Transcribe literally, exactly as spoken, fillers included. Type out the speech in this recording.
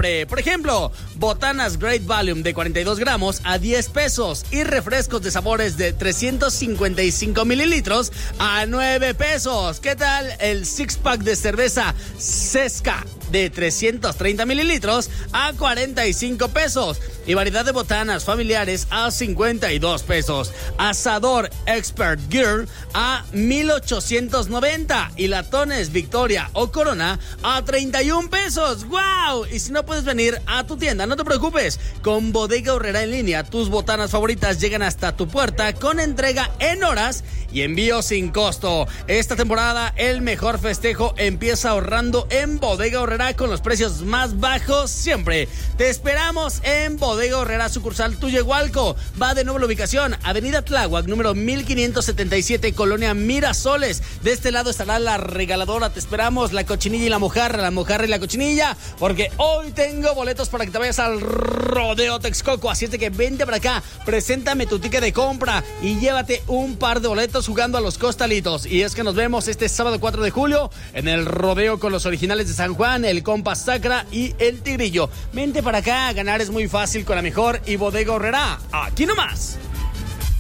siempre. Por ejemplo, botanas Great Volume de cuarenta y dos gramos a diez pesos y refrescos de sabores de trescientos cincuenta y cinco mililitros a nueve pesos. ¿Qué tal el six pack de cerveza Sesca de trescientos treinta mililitros a cuarenta y cinco pesos? Y variedad de botanas familiares a cincuenta y dos pesos. Asador Expert Girl a mil ochocientos noventa. Y latones Victoria o Corona a treinta y un pesos. ¡Wow! Y si no puedes venir a tu tienda, no te preocupes. Con Bodega Aurrerá en línea, tus botanas favoritas llegan hasta tu puerta con entrega en horas y envío sin costo. Esta temporada el mejor festejo empieza ahorrando en Bodega Aurrerá con los precios más bajos siempre. Te esperamos en Bodega Aurrerá, sucursal Tuyehualco. Va de nuevo la ubicación, Avenida Tláhuac, número mil quinientos setenta y siete, Colonia Mirasoles. De este lado estará la regaladora. Te esperamos, la cochinilla y la mojarra, la mojarra y la cochinilla, porque hoy tengo boletos para que te vayas al Rodeo Texcoco. Así es de que vente para acá, preséntame tu ticket de compra y llévate un par de boletos jugando a los costalitos. Y es que nos vemos este sábado cuatro de julio en el rodeo con los originales de San Juan, el Compa Sacra y el Tigrillo. Vente para acá, ganar es muy fácil con la mejor y Bodega Aurrerá. Aquí nomás.